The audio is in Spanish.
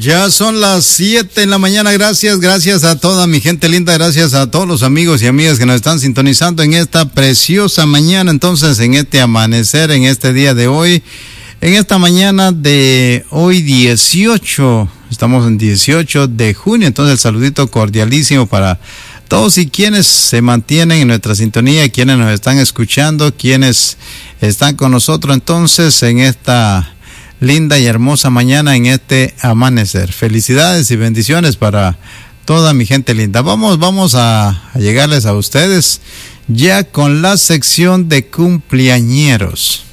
Ya son las 7 de la mañana. Gracias a toda mi gente linda. Gracias a todos los amigos y amigas que nos están sintonizando en esta preciosa mañana. Entonces, en este amanecer, en este día de hoy, en esta mañana de hoy 18, estamos en 18 de junio. Entonces, el saludito cordialísimo para todos y quienes se mantienen en nuestra sintonía, quienes nos están escuchando, quienes están con nosotros entonces en esta linda y hermosa mañana, en este amanecer. Felicidades y bendiciones para toda mi gente linda. Vamos a llegarles a ustedes ya con la sección de cumpleañeros.